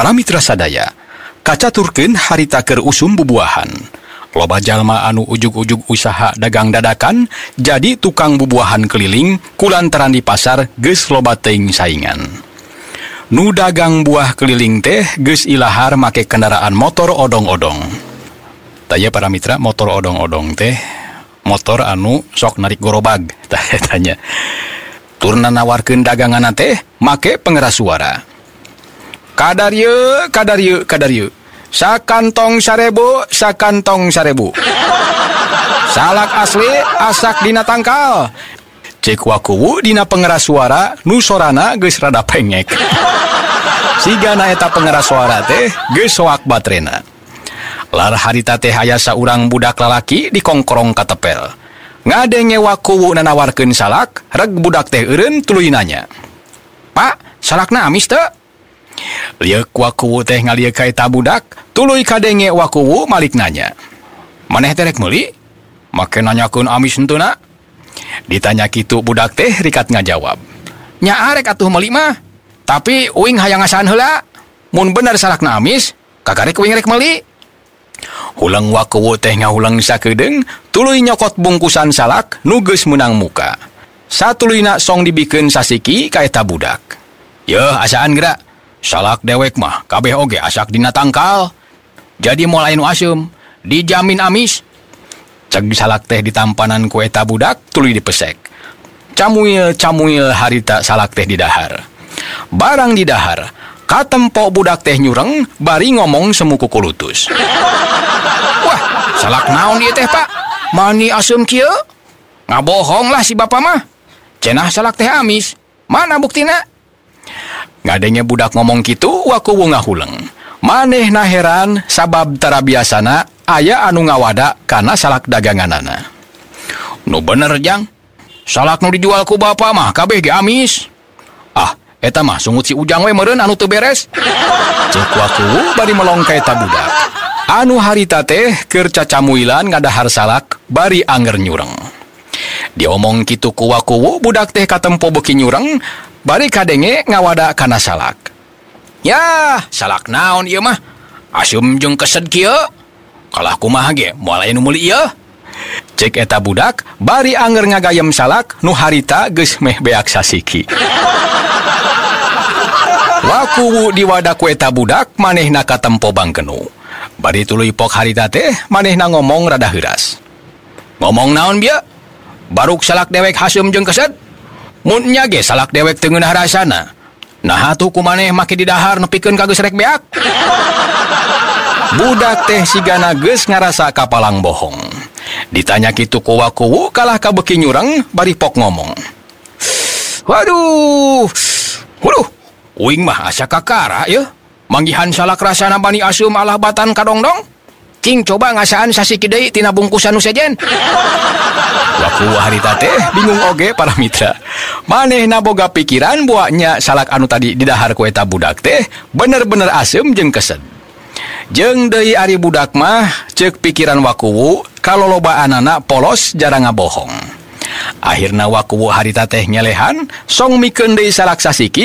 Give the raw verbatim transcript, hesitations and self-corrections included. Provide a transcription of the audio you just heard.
Para mitra sadaya, kacaturkeun harita keur usum bubuahan. Loba jalma anu ujug-ujug usaha dagang dadakan jadi tukang bubuahan keliling kulantaran di pasar geus loba teuing saingan. Nu dagang buah keliling teh geus ilahar make kendaraan motor odong-odong. Tanya para mitra, motor odong-odong teh motor anu sok narik gorobag. Tanya. Turna nawarkeun dagangan teh make pengeras suara. Kadar ye, kadar ye, kadar ye. Sakantong sarebu, sakantong sarebu. Salak asli, asak dina tangkal. Cek wakuwu dina pengeras suara, nu sorana geus rada pengek. Sigana eta pengeras suara teh geus soak baterena. Lar harita teh aya saurang budak lalaki di kongkorong katepel. Ngadenge wakuwu nanawarkeun salak, reg budak teh eureun tuluy nanya. Pak, salakna amis teu? Liek wakuwu teh ngalieu ka eta budak, tuluy kadenge wakuwu malik nanya. Maneh teh rek meuli? Make nanyakeun amis henteu na? Ditanya kitu budak teh rikat ngajawab. Nya arek atuh meuli mah. Tapi uing hayang ngasaan heula. Mun bener salakna amis, kagarek uing rek meuli. Hulang wakuwu teh ngahulang sakedeung, tuluy nyokot bungkusan salak nu geus meunang muka. Satuluyna song dibikeun sasiki ka eta budak. Yeuh asaan geura. Salak dewek mah kabeh oge asak dina tangkal. Jadi moal anu asem, dijamin amis. Ceg salak teh ditampanan ku eta budak tuluy dipesek. Camuil-camuil harita salak teh didahar. Barang didahar, katempo budak teh nyureng bari ngomong semu kukulutus. Wah, salak naon ieu teh, Pak? Mani asem kieu? Ngabohong lah si bapa mah. Cenah salak teh amis. Mana buktina? Ngadenge budak ngomong kitu, wakuwu ngahuleng. Manehna heran sabab tara biasana aya anu ngawada kana salak daganganana. Nu bener jang, salak nu dijual ku bapa mah kabeh ge amis. Ah, eta mah sungut si Ujang we meureun anu teu beres. Ceuk wakuwu bari melong ka eta budak. Anu harita teh keur cacamuilan ngadahar salak bari anger nyureng. Diomong kitu ku wakuwu, budak teh katempo beuki nyureng. Bari kadenge ngawada kana salak. Ya, salak naon ieu mah? Asum jeung kesed kieu. Kalah kumaha ge, moal aya nu meuli ieu. Cek eta budak, bari anger ngagayem salak nu harita geus meh beak sasiki. Wakuwu diwadah ku eta budak, manehna katempo bangkenu. Bari tuluy pok harita teh, manehna ngomong rada heuras. Ngomong naon bieu? Baruk salak dewek hasem jeung kesed? Mun nya ge salak dewek teu ngeunah rasana. Nah atuh kumaneh make didahar nepikeun ka geus rek beak. Budak teh sigana geus ngarasa kapalang bohong. Ditanya kitu ku wakuwu kalah kabeuki nyureng bari pok ngomong. Waduh. Waduh. Uing mah asa kakara yeuh. Manggihan salak rasana bani asum alah batan kadongdong. Cing coba ngasaan sasiki deui tina bungkusan nu sejen. Wakuwu harita teh bingung oge para mitra. Manehna boga pikiran buahnya salak anu tadi didahar ku eta budak teh bener-bener asem jeung kesed. Jeung deui ari budak mah ceuk pikiran wakuwu kalolobaanana polos jarang ngabohong. Akhirna wakuwu harita teh nyelehan song mikeun deui salak sasiki